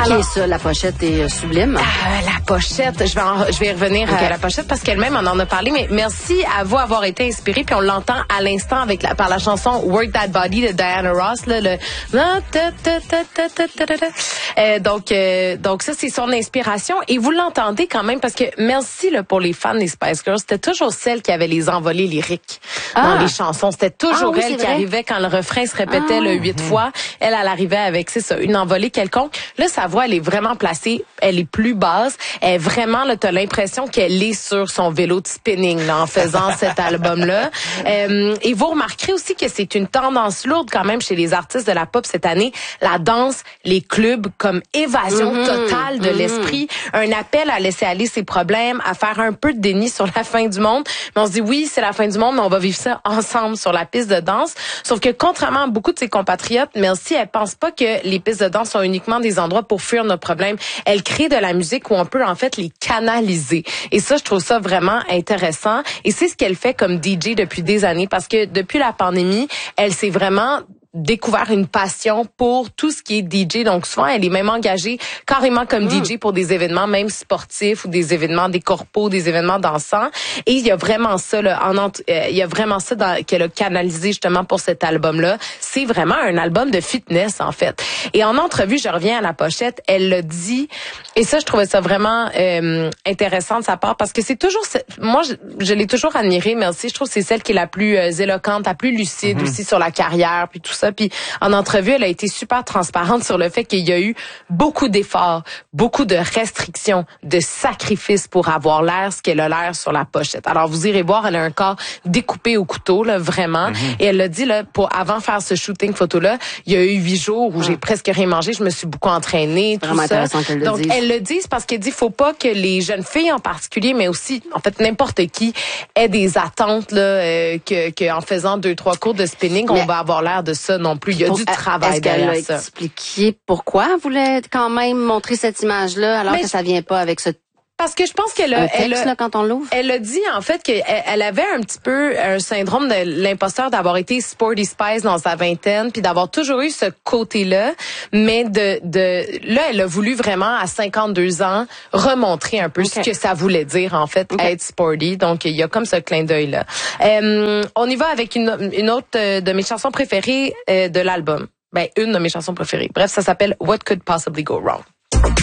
Alors, OK, ça, la pochette est sublime. La pochette, je vais y revenir à la pochette parce qu'elle-même on en a parlé, mais merci à vous avoir été inspiré, puis on l'entend à l'instant par la chanson Work That Body de Diana Ross, là, donc ça c'est son inspiration et vous l'entendez quand même parce que merci là, pour les fans des Spice Girls, c'était toujours celle qui avait les envolées lyriques dans les chansons, c'était toujours elle qui arrivait quand le refrain se répétait 8 fois, elle arrivait avec une envolée quelconque. Là sa voix elle est vraiment placée, elle est plus basse, elle est vraiment là t'as l'impression qu'elle est sur son vélo de spinning là, en faisant cet album-là. Et vous remarquerez aussi que c'est une tendance lourde quand même chez les artistes de la pop cette année, la danse, les clubs comme évasion totale de l'esprit, un appel à laisser aller ses problèmes, à faire un peu de déni sur la fin du monde. Mais on se dit oui, c'est la fin du monde, mais on va vivre ça ensemble sur la piste de danse. Sauf que contrairement à beaucoup de ses compatriotes, Melcy, elle pense pas que les pistes de danse sont uniquement des endroits pour fuir nos problèmes. Elle crée de la musique où on peut en fait les canaliser. Et ça, je trouve ça vraiment intéressant. Et c'est ce qu'elle fait comme DJ depuis des années parce que depuis la pandémie, elle s'est vraiment découvert une passion pour tout ce qui est DJ. Donc souvent, elle est même engagée carrément comme DJ pour des événements même sportifs ou des événements des corpos, des événements dansants. Et il y a vraiment ça là, il y a vraiment ça qu'elle a canalisé justement pour cet album-là. C'est vraiment un album de fitness en fait. Et en entrevue, je reviens à la pochette, elle l'a dit et ça je trouvais ça vraiment intéressant de sa part parce que c'est toujours moi je l'ai toujours admirée, mais aussi je trouve que c'est celle qui est la plus éloquente, la plus lucide aussi sur la carrière puis tout ça. Puis en entrevue, elle a été super transparente sur le fait qu'il y a eu beaucoup d'efforts, beaucoup de restrictions, de sacrifices pour avoir l'air ce qu'elle a l'air sur la pochette. Alors vous irez voir, elle a un corps découpé au couteau là vraiment. Et elle l'a dit là avant de faire ce shooting photo là, il y a eu 8 jours où j'ai presque rien mangé, je me suis beaucoup entraînée, tout ça. Intéressant qu'elle Donc le dise. elle le dit parce qu'elle dit faut pas que les jeunes filles en particulier, mais aussi en fait n'importe qui ait des attentes là que en faisant 2-3 cours de spinning, on va avoir l'air de ça non plus. Il y a du travail derrière ça. Est-ce qu'elle a expliqué pourquoi elle voulait quand même montrer cette image-là alors que ça vient pas avec ce parce que je pense qu'elle quand on l'ouvre. Elle a dit en fait qu'elle avait un petit peu un syndrome de l'imposteur d'avoir été Sporty Spice dans sa vingtaine puis d'avoir toujours eu ce côté-là, mais là elle a voulu vraiment à 52 ans remontrer un peu ce que ça voulait dire en fait être sporty. Donc il y a comme ce clin d'œil là. On y va avec une autre de mes chansons préférées de l'album. Ben une de mes chansons préférées. Bref, ça s'appelle What Could Possibly Go Wrong.